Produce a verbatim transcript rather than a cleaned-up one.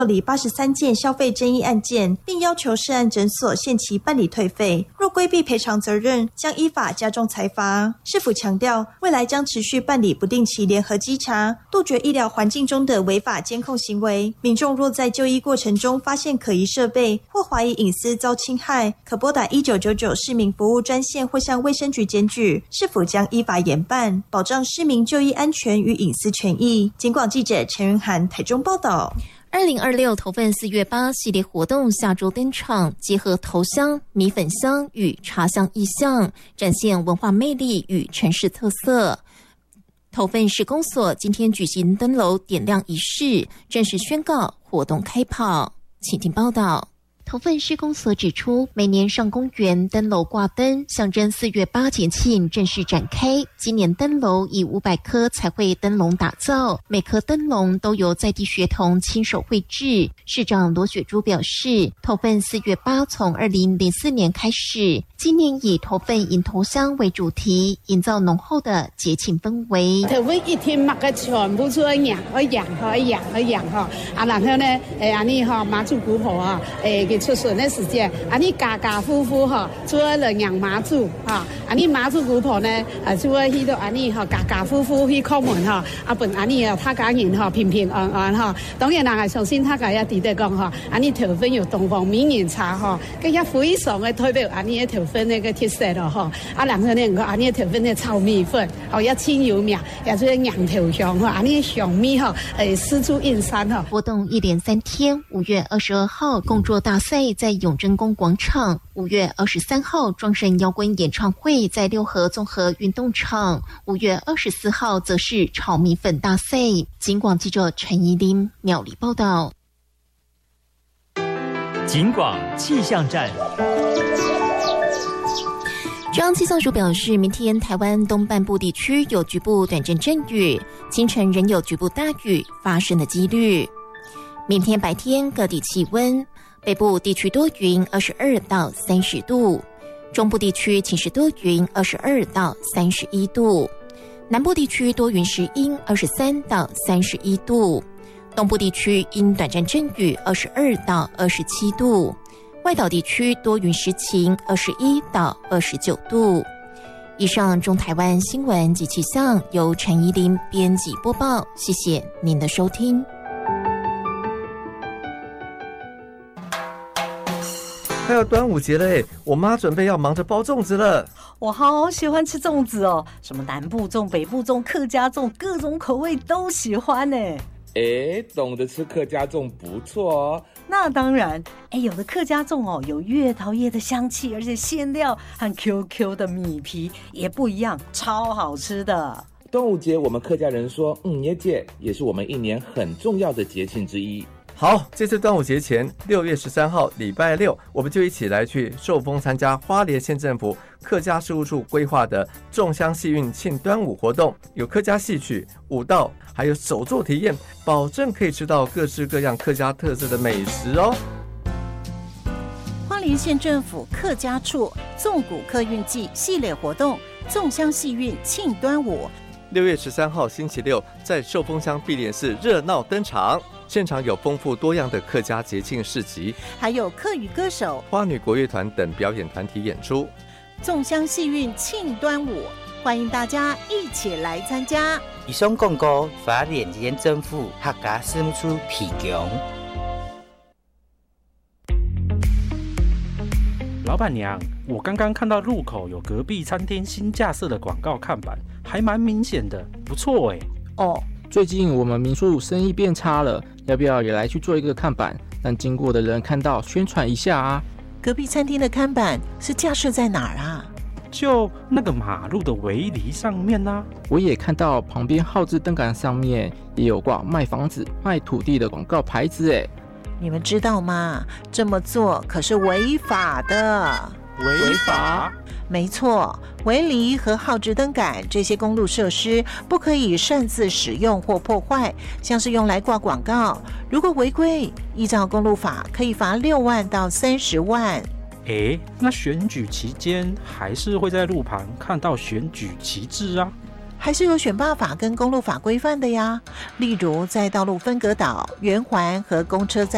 理八十三件消费争议案件，并要求涉案诊所限期办理退费，若规避赔偿责任，将依法加重裁罚。市府强调，未来将持续办理不定期联合稽查，杜绝医疗环境中的违法监控行为。民众若在就医过程中发现可疑设备或怀疑隐私遭侵害，可拨打一九九九市民服务专线或向卫生局检举，市府将依法严办，保障市民就医安全与隐私权益。警广记者陈云涵台中报道。 二零二六头份四月八系列活动下周登场，结合头香、米粉香与茶香意象，展现文化魅力与城市特色。头份市公所今天举行灯楼点亮仪式，正式宣告活动开跑。请听报道。头份市公所指出，每年上公园灯楼挂灯，象征四月八节庆正式展开。今年灯楼以五百颗彩绘灯笼打造，每颗灯笼都由在地学童亲手绘制。市长罗雪珠表示，头份四月八从二零零四年开始，今年以头份迎头香为主题，营造浓厚的节庆氛围。 头份一天嘛个全部做养，而养而养而养哈，啊然后呢，诶安尼哈妈祖姑婆啊，诶。出笋的时间，啊，你家家户户哈做了养妈祖哈，啊，你妈祖姑婆呢，啊，做去到啊你哈家家户户去叩门哈，啊，本啊你啊他家人哈平平安安哈，当然人係相信他家一啲的講哈，啊你頭份有東方美人茶哈，佢一非常嘅代表啊你嘅頭份呢個特色咯哈，啊然後呢個啊你嘅頭份嘅炒米粉，哦一千有名，也就是羊頭香哈，啊你香米哈，誒絲竹印山哈。 活動一連三天，五月二十二號共作大賽在永珍宮廣場，五月二十三號莊神搖滾演唱會在六合綜合運動場，五月二十四號則是炒米粉大賽。警廣記者陳怡琳苗栗報道。 警廣氣象站。 中央氣象署表示，明天台灣東半部地區有局部短陣陣雨，清晨仍有局部大雨發生的幾率。明天白天各地氣溫，北部地區多雲，二十二到三十度；中部地區晴時多雲，二十二到三十一度；南部地區多雲時陰，二十三到三十一度；東部地區因短暫陣雨，二十二到二十七度；外島地區多雲時晴，二十一到二十九度。以上中台灣新聞及氣象由陳怡琳編輯播報，謝謝您的收聽。 快要端午节了哎，我妈准备要忙着包粽子了。 我好喜欢吃粽子哦，什么南部粽、北部粽、客家粽，各种口味都喜欢呢。 哎，懂得吃客家粽不错哦。 那当然，哎，有的客家粽哦，有月桃叶的香气，而且馅料和 Q Q 的米皮也不一样，超好吃的。 端午节我们客家人说嗯耶节，也是我们一年很重要的节庆之一。 好，这次端午节前，六月十三号礼拜六，我们就一起来去寿丰参加花莲县政府客家事务处规划的粽香戏运庆端午活动，有客家戏曲、舞蹈，还有手作体验，保证可以吃到各式各样客家特色的美食哦。 花莲县政府客家处粽谷客运季系列活动粽香戏运庆端午， 六月十三号星期六，在寿丰乡碧莲寺热闹登场。现场有丰富多样的客家节庆市集， 还有客语歌手、 花女国乐团等表演团体演出。 粽香戏运庆端午，欢迎大家一起来参加。 以上广告，花莲县政府客家事务处提供。 老板娘，我刚刚看到路口有隔壁餐厅新架设的广告看板，还蛮明显的，不错哎。 哦。最近我们民宿生意变差了，要不要也来去做一个看板，让经过的人看到宣传一下啊？ 隔壁餐厅的看板是架设在哪儿啊？ 就那个马路的围篱上面啊。 我也看到旁边号志灯杆上面也有挂卖房子、卖土地的广告牌子哎。 你们知道吗？这么做可是违法的。 违法？ 没错，围篱和号志灯杆这些公路设施不可以擅自使用或破坏，像是用来挂广告，如果违规，依照公路法可以罚六万到三十万。 诶，那选举期间还是会在路旁看到选举旗帜啊？ 还是有选罢法跟公路法规范的呀，例如在道路分隔岛、圆环和公车站